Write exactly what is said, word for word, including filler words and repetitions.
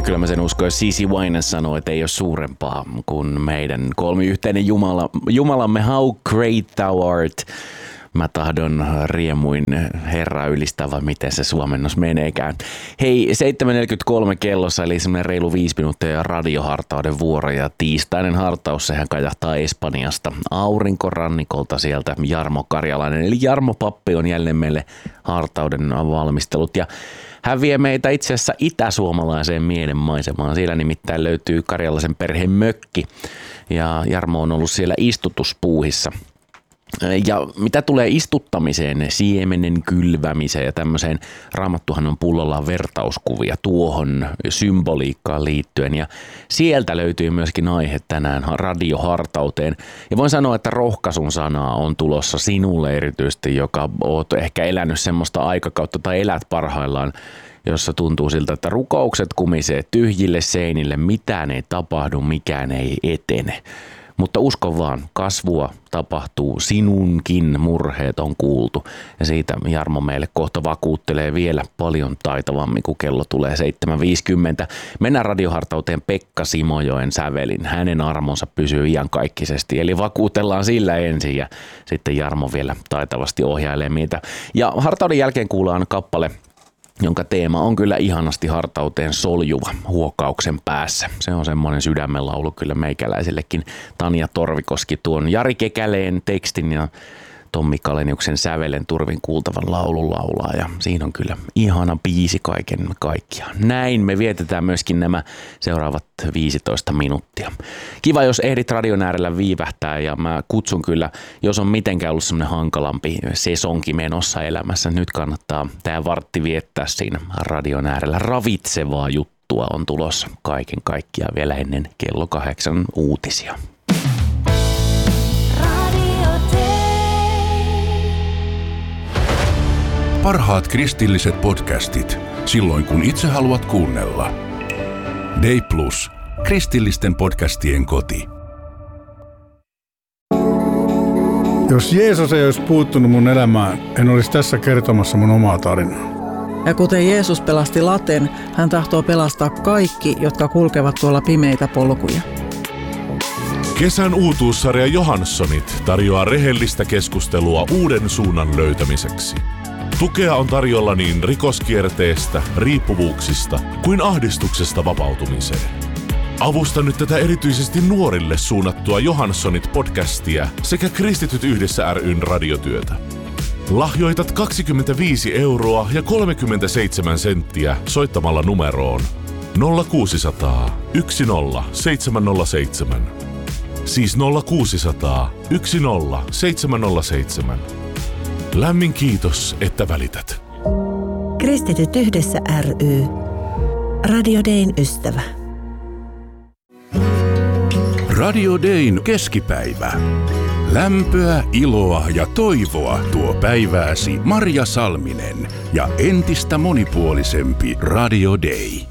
kyllä mä sen uskon, jos C C Winans sanoo, että ei ole suurempaa kuin meidän kolmiyhteinen Jumala, Jumalamme, how great thou art. Mä tahdon riemuin Herraa ylistää, vai miten se suomennos meneekään. Hei, seitsemän neljäkymmentäkolme kellossa, eli semmoinen reilu viisi minuuttia radiohartauden vuoro, ja tiistainen hartaus, sehän kajahtaa Espanjasta aurinkorannikolta sieltä Jarmo Karjalainen. Eli Jarmo Pappi on jälleen meille hartauden valmistelut, ja hän vie meitä itse asiassa itäsuomalaiseen mielenmaisemaan. Siellä nimittäin löytyy Karjalaisen perheen mökki, ja Jarmo on ollut siellä istutuspuuhissa. Ja mitä tulee istuttamiseen, siemenen kylvämiseen ja tämmöiseen, Raamattuhan on pullollaan vertauskuvia tuohon symboliikkaan liittyen, ja sieltä löytyy myöskin aihe tänään radiohartauteen. Ja voin sanoa, että rohkaisun sanaa on tulossa sinulle erityisesti, joka oot ehkä elänyt semmoista aikakautta tai elät parhaillaan, jossa tuntuu siltä, että rukoukset kumisee tyhjille seinille, mitään ei tapahdu, mikään ei etene. Mutta usko vaan, kasvua tapahtuu, sinunkin murheet on kuultu, ja siitä Jarmo meille kohta vakuuttelee vielä paljon taitavammin, kun kello tulee seitsemän viisikymmentä. Mennään radiohartauteen Pekka Simojoen sävelin, hänen armonsa pysyy iankaikkisesti, eli vakuutellaan sillä ensin ja sitten Jarmo vielä taitavasti ohjailee meitä. Ja hartauden jälkeen kuullaan kappale, jonka teema on kyllä ihanasti hartauteen soljuva huokauksen päässä. Se on semmoinen sydämenlaulu kyllä meikäläisillekin. Tanja Torvikoski tuon Jari Kekäleen tekstin ja Tommi Kaleniuksen sävelen turvin kuultavan laulun laulaa, ja siinä on kyllä ihana biisi kaiken kaikkiaan. Näin me vietetään myöskin nämä seuraavat viisitoista minuuttia. Kiva, jos ehdit radion äärellä viivähtää, ja mä kutsun kyllä, jos on mitenkään ollut semmoinen hankalampi sesonki menossa elämässä, nyt kannattaa tää vartti viettää siinä radion äärellä. Ravitsevaa juttua on tulossa kaiken kaikkiaan vielä ennen kello kahdeksan uutisia. Parhaat kristilliset podcastit, silloin kun itse haluat kuunnella. Day Plus, kristillisten podcastien koti. Jos Jeesus ei olisi puuttunut mun elämään, en olisi tässä kertomassa mun omaa tarinaa. Ja kuten Jeesus pelasti Laten, hän tahtoo pelastaa kaikki, jotka kulkevat tuolla pimeitä polkuja. Kesän uutuussarja Johanssonit tarjoaa rehellistä keskustelua uuden suunnan löytämiseksi. Tukea on tarjolla niin rikoskierteestä, riippuvuuksista kuin ahdistuksesta vapautumiseen. Avusta nyt tätä erityisesti nuorille suunnattua Johanssonit-podcastia sekä Kristityt yhdessä ry:n radiotyötä. Lahjoitat kaksikymmentäviisi euroa ja kolmekymmentäseitsemän senttiä soittamalla numeroon nolla kuusisataa yksi nolla seitsemän nolla seitsemän. Siis nolla kuusisataa yksi nolla seitsemän nolla seitsemän. Lämmin kiitos, että välität. Kristityt yhdessä ry. Radio Dayn ystävä. Radio Dayn keskipäivä. Lämpöä, iloa ja toivoa tuo päivääsi Marja Salminen ja entistä monipuolisempi Radio Day.